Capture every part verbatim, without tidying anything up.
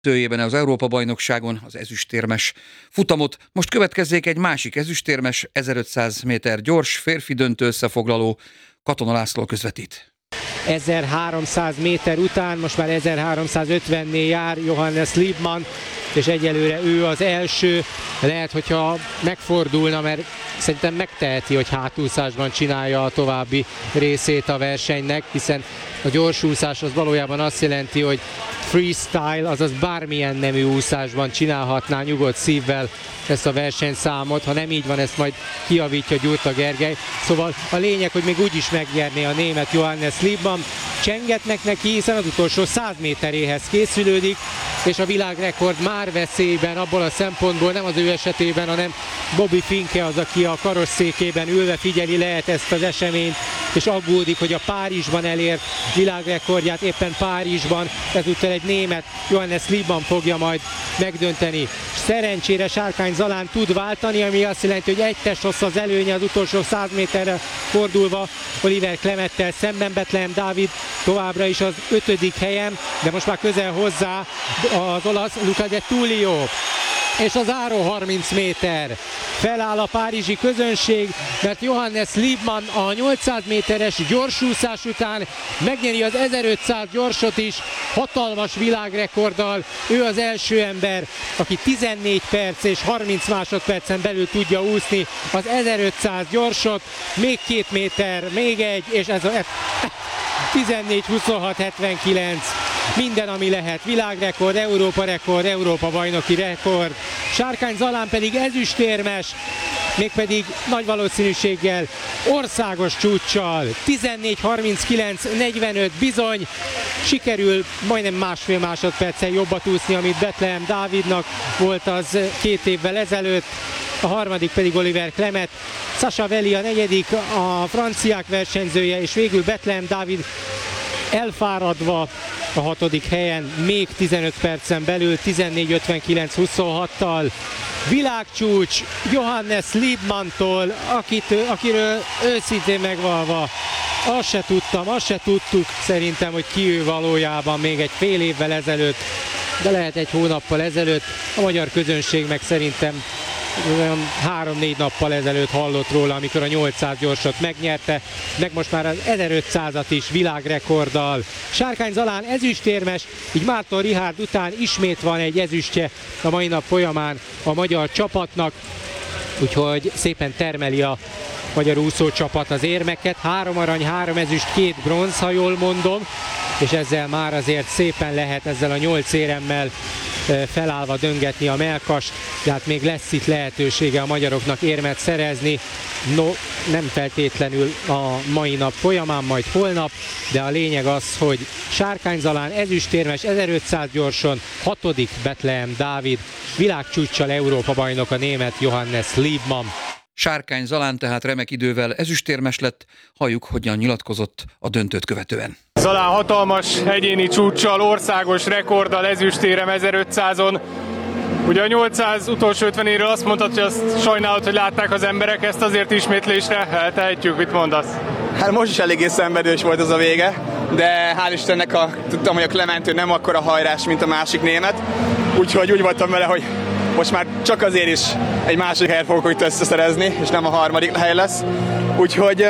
Tőjében az Európa-bajnokságon az ezüstérmes futamot. Most következzék egy másik ezüstérmes, ezerötszáz méter gyors férfi döntő összefoglaló. Katona László közvetít. ezerháromszáz méter után most már ezerháromszázötvennél jár Johannes Liebmann, és egyelőre ő az első. Lehet, hogyha megfordulna, mert szerintem megteheti, hogy hátúszásban csinálja a további részét a versenynek, hiszen a gyorsúszás az valójában azt jelenti, hogy freestyle, azaz bármilyen nemű úszásban csinálhatná nyugodt szívvel ezt a versenyszámot. Ha nem így van, ezt majd kijavítja Gyurta Gergely. Szóval a lényeg, hogy még úgy is megnyerné a német Johannes Liebmann. Csengetnek neki, hiszen az utolsó száz méteréhez készülődik, és a világrekord már veszélyben abból a szempontból, nem az ő esetében, hanem Bobby Finke az, aki a karosszékében ülve figyeli lehet ezt az eseményt, és aggódik, hogy a Párizsban elért világrekordját éppen Párizsban ezúttal egy német Johannes Liebmann fogja majd megdönteni. Szerencsére Sárkány Zalán tud váltani, ami azt jelenti, hogy egy testhossz az előnye az utolsó száz méterre fordulva Oliver Klemettel szemben. Bethlehem Dávid továbbra is az ötödik helyen, de most már közel hozzá az olasz Luca De Tullio. És az záró harminc méter. Feláll a párizsi közönség, mert Johannes Liebmann a nyolcszáz méteres gyorsúszás után megnyeri az ezerötszáz gyorsot is, hatalmas világrekorddal. Ő az első ember, aki tizennégy perc és harminc másodpercen belül tudja úszni az ezerötszáz gyorsot. Még két méter, még egy, és ez a tizennégy huszonhat hetvenkilenc. Minden, ami lehet. Világrekord, Európa rekord, Európa bajnoki rekord. Sárkány Zalán pedig ezüstérmes, mégpedig nagy valószínűséggel országos csúccsal. tizennégy harminckilenc negyvenöt bizony. Sikerül majdnem másfél másodperccel jobbat úszni, amit Bethlehem Dávidnak volt az két évvel ezelőtt. A harmadik pedig Oliver Klemet. Sasha Veli a negyedik, a franciák versenyzője, és végül Bethlehem Dávid elfáradva a hatodik helyen, még tizenöt percen belül, tizennégy ötvenkilenc huszonhattal. Világcsúcs Johannes Liebmanntól, akit, akiről őszintén megvalva azt se tudtam, azt se tudtuk szerintem, hogy ki ő valójában még egy fél évvel ezelőtt, de lehet egy hónappal ezelőtt. A magyar közönség meg szerintem olyan három-négy nappal ezelőtt hallott róla, amikor a nyolcszáz gyorsot megnyerte, meg most már az ezerötszázat is világrekorddal. Sárkány Zalán ezüstérmes, így Márton Richárd után ismét van egy ezüstje a mai nap folyamán a magyar csapatnak, úgyhogy szépen termeli a magyar úszócsapat az érmeket. Három arany, három ezüst, két bronz, ha jól mondom, és ezzel már azért szépen lehet ezzel a nyolc éremmel felállva döngetni a mellkast, de hát még lesz itt lehetősége a magyaroknak érmet szerezni. No, nem feltétlenül a mai nap folyamán, majd holnap, de a lényeg az, hogy Sárkány Zalán ezüstérmes, ezerötszáz gyorson, hatodik Bethlehem Dávid, világcsúccsal Európa bajnok a német Johannes Liebmann. Sárkány Zalán tehát remek idővel ezüstérmes lett, halljuk, hogyan nyilatkozott a döntőt követően. Zalán hatalmas egyéni csúccsal, országos rekorddal ezüstérem ezerötszázon. Ugye a nyolcszáz utolsó ötvenéről azt mondtad, hogy azt sajnálod, hogy látták az emberek, ezt azért ismétlésre eltehetjük, mit mondasz? Hát most is eléggé szenvedős volt az a vége, de hál' Istennek a, tudtam, hogy a Klementő nem akkora hajrás, mint a másik német, úgyhogy úgy voltam vele, hogy most már csak azért is egy másik helyet fogok itt összeszerezni, és nem a harmadik hely lesz. Úgyhogy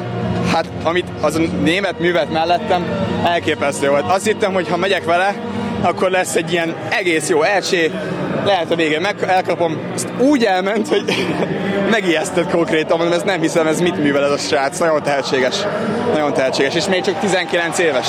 hát amit az a német művet mellettem, elképesztő volt. Azt hittem, hogy ha megyek vele, akkor lesz egy ilyen egész jó elcsé, lehet a végén meg, elkapom. Ezt úgy elment, hogy megijesztett konkrétan, mondom, ezt nem hiszem, ez mit művel ez a srác. Nagyon tehetséges, nagyon tehetséges, és még csak tizenkilenc éves.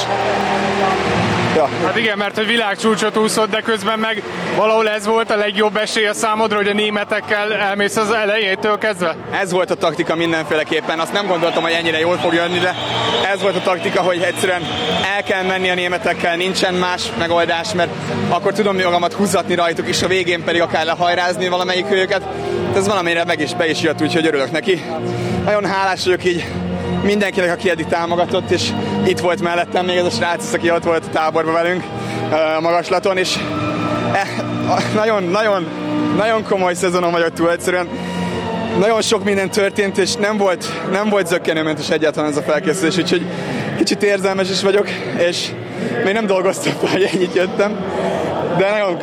Ja. Hát igen, mert hogy világcsúcsot úszott, de közben meg valahol ez volt a legjobb esély a számodra, hogy a németekkel elmész az elejétől kezdve? Ez volt a taktika mindenféleképpen, azt nem gondoltam, hogy ennyire jól fog jönni, de ez volt a taktika, hogy egyszerűen el kell menni a németekkel, nincsen más megoldás, mert akkor tudom magamat húzatni rajtuk, és a végén pedig akár lehajrázni valamelyik őket. Ez valamire meg is be is jött, úgyhogy örülök neki. Nagyon hálás vagyok így mindenkinek, aki eddig támogatott, és itt volt mellettem még ez a srác, aki ott volt a táborban velünk a magaslaton, és nagyon, nagyon, nagyon komoly szezonon vagyok túl, egyszerűen nagyon sok minden történt, és nem volt, nem volt zökkenőmentes egyáltalán ez a felkészülés, úgyhogy kicsit érzelmes is vagyok, és még nem dolgoztam, hogy ennyit jöttem. De nagyon